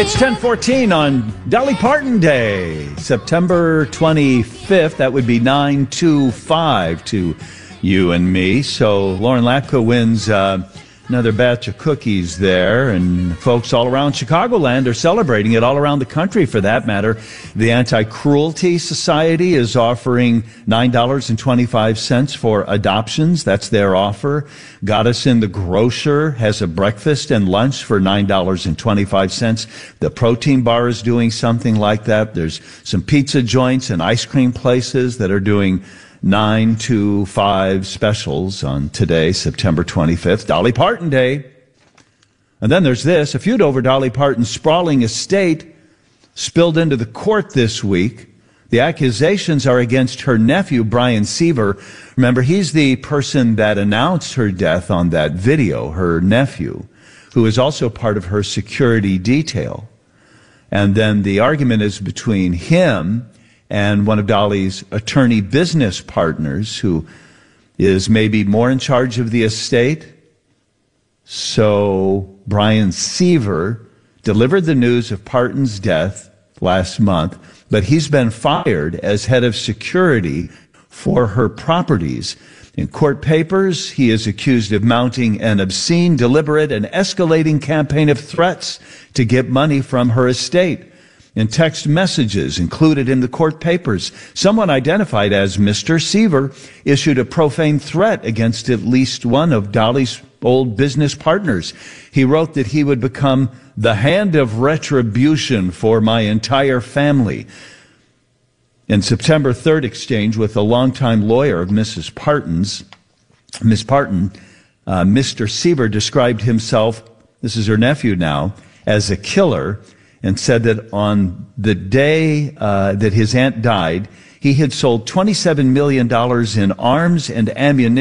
It's 10:14 on Dolly Parton Day, September 25th. That would be 925 to you and me. So Lauren Latka wins another batch of cookies there, and folks all around Chicagoland are celebrating it, all around the country for that matter. The Anti-Cruelty Society is offering $9.25 for adoptions. That's their offer. Goddison the Grocer has a breakfast and lunch for $9.25. The Protein Bar is doing something like that. There's some pizza joints and ice cream places that are doing 9 to 5 specials on today, September 25th, Dolly Parton Day. And then there's this. A feud over Dolly Parton's sprawling estate spilled into the court this week. The accusations are against her nephew, Brian Seaver. Remember, he's the person that announced her death on that video, her nephew, who is also part of her security detail. And then the argument is between him and one of Dolly's attorney business partners, who is maybe more in charge of the estate. So Brian Seaver delivered the news of Parton's death last month, but he's been fired as head of security for her properties. In court papers, he is accused of mounting an obscene, deliberate, and escalating campaign of threats to get money from her estate. In text messages included in the court papers, someone identified as Mr. Seaver issued a profane threat against at least one of Dolly's old business partners. He wrote that he would become the hand of retribution for my entire family. In September 3rd exchange with a longtime lawyer of Ms. Parton, Mr. Seaver described himself, this is her nephew now, as a killer, and said that on the day that his aunt died, he had sold $27 million in arms and ammunition